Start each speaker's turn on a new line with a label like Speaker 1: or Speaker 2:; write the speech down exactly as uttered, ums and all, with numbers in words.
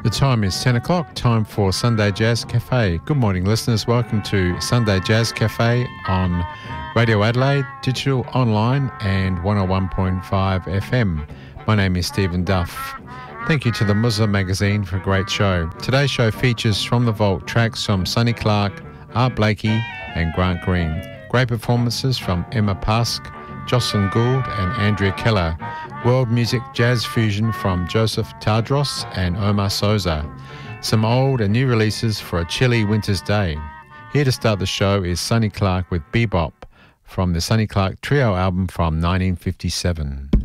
Speaker 1: The time is ten o'clock, time for Sunday Jazz Cafe. Good morning, listeners. Welcome to Sunday Jazz Cafe on Radio Adelaide, digital, online and one oh one point five F M. My name is Stephen Duff. Thank you to the Muslim Magazine for a great show. Today's show features From the Vault tracks from Sonny Clark, Art Blakey and Grant Green. Great performances from Emma Pask, Jocelyn Gould and Andrea Keller. World music jazz fusion from Joseph Tadros and Omar Sosa. Some old and new releases for a chilly winter's day. Here to start the show is Sonny Clark with Bebop from the Sonny Clark Trio album from nineteen fifty-seven.